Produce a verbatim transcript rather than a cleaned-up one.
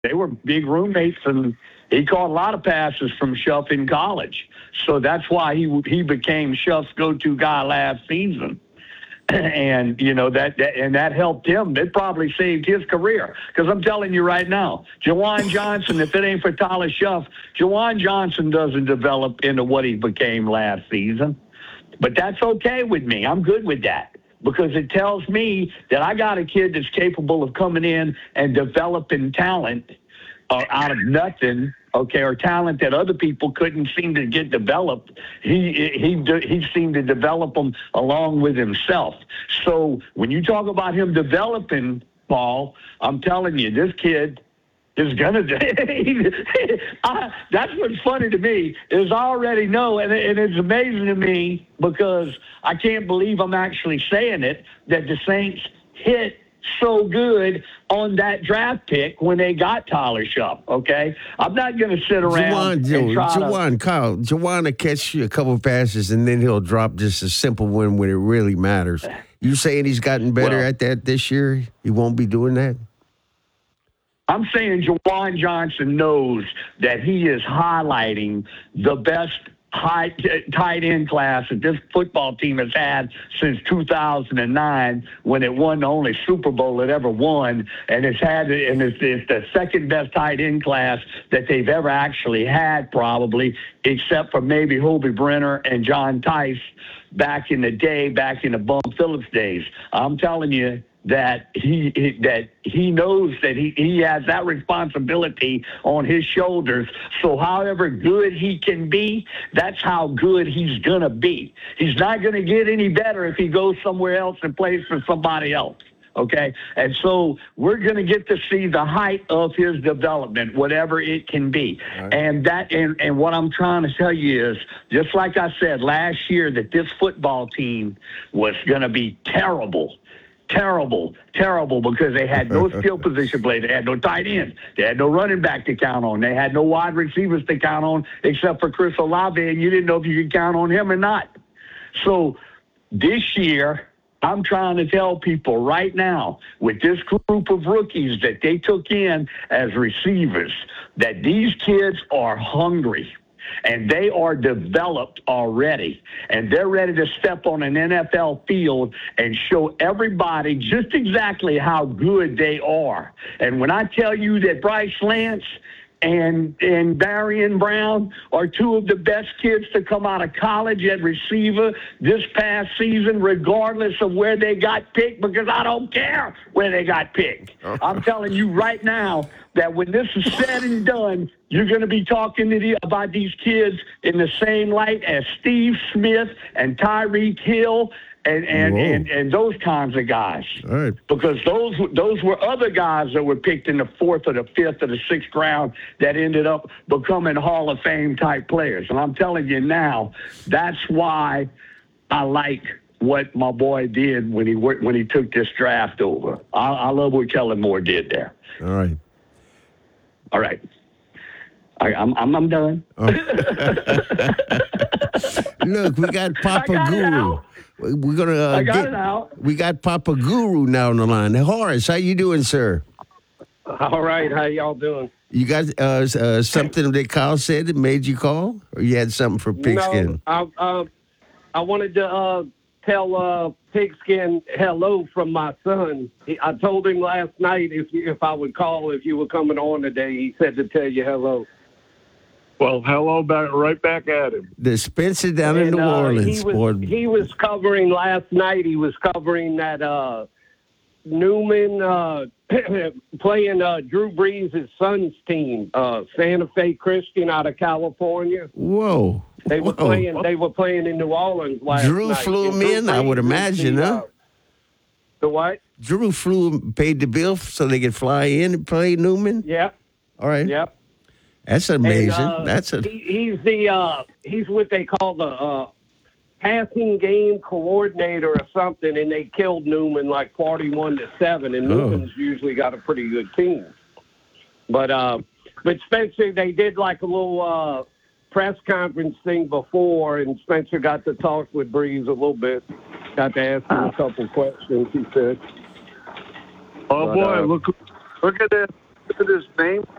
They were big roommates, and he caught a lot of passes from Schuff in college. So that's why he he became Schuff's go-to guy last season. And, you know, that, that and that helped him. It probably saved his career. Because I'm telling you right now, Jawan Johnson, if it ain't for Tyler Schuff, Jawan Johnson doesn't develop into what he became last season. But that's okay with me. I'm good with that. Because it tells me that I got a kid that's capable of coming in and developing talent uh, out of nothing, okay, or talent that other people couldn't seem to get developed. He he he seemed to develop them along with himself. So when you talk about him developing, Paul, I'm telling you, this kid is gonna. I, that's what's funny to me is I already know, and, and it's amazing to me because I can't believe I'm actually saying it that the Saints hit so good on that draft pick when they got Tyler Schuff, okay? I'm not going to sit around Jawan, and try Jawan, to... Kyle, Jawan will catch you a couple passes, and then he'll drop just a simple one when it really matters. You saying he's gotten better well, at that this year? He won't be doing that? I'm saying Jawan Johnson knows that he is highlighting the best high tight end class that this football team has had since two thousand nine when it won the only Super Bowl it ever won, and it's had and it's, it's the second best tight end class that they've ever actually had, probably, except for maybe Hobie Brenner and John Tice back in the day, back in the Bum Phillips days. I'm telling you that he, he that he knows that he, he has that responsibility on his shoulders. So however good he can be, that's how good he's going to be. He's not going to get any better if he goes somewhere else and plays for somebody else. Okay? And so we're going to get to see the height of his development, whatever it can be. Right. And that and, and what I'm trying to tell you is, just like I said last year, that this football team was going to be terrible. Terrible, terrible, because they had no skill position play. They had no tight end. They had no running back to count on. They had no wide receivers to count on except for Chris Olave, and you didn't know if you could count on him or not. So this year, I'm trying to tell people right now, with this group of rookies that they took in as receivers, that these kids are hungry. And they are developed already. And they're ready to step on an N F L field and show everybody just exactly how good they are. And when I tell you that Bryce Lance and and Barian Brown are two of the best kids to come out of college at receiver this past season, regardless of where they got picked, because I don't care where they got picked. I'm telling you right now that when this is said and done, you're going to be talking to the, about these kids in the same light as Steve Smith and Tyreek Hill and and, and and those kinds of guys. All right. Because those those were other guys that were picked in the fourth or the fifth or the sixth round that ended up becoming Hall of Fame type players. And I'm telling you now, that's why I like what my boy did when he when he took this draft over. I, I love what Kellen Moore did there. All right. All right. I, I'm, I'm I'm done. Oh. Look, we got Papa got Guru. We're gonna. Uh, I got get, it out. We got Papa Guru now on the line. Horace, how you doing, sir? All right, how y'all doing? You got uh, uh, something that Kyle said that made you call, or you had something for Pigskin? No, I, uh, I wanted to uh, tell uh, Pigskin hello from my son. He, I told him last night if you, if I would call if you were coming on today. He said to tell you hello. Well, hello back, right back at him. The Spencer down and, in New uh, Orleans. He was, boy. he was covering last night. He was covering that uh, Newman uh, playing uh, Drew Brees' son's team, uh, Santa Fe Christian out of California. Whoa. They were Whoa. playing. They were playing in New Orleans last Drew night. flew him in, I would imagine, the, huh? Uh, the what? Drew flew, paid the bill so they could fly in and play Newman? Yeah. All right. Yep. That's amazing. And, uh, That's a. He, he's the. Uh, he's what they call the uh, passing game coordinator or something, and they killed Newman like forty-one to seven. And Oh. Newman's usually got a pretty good team. But uh, but Spencer, they did like a little uh, press conference thing before, and Spencer got to talk with Breeze a little bit. Got to ask him a couple questions. He said. Oh But, boy, uh, look look at this. his name